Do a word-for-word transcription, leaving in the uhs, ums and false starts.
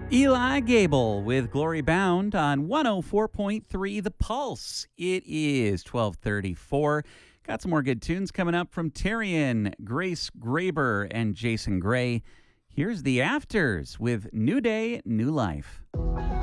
Eli Gable with Glory Bound on one oh four point three The Pulse. It is twelve thirty-four. Got some more good tunes coming up from Tyrion, Grace Graber, and Jason Gray. Here's The Afters with New Day, New Life.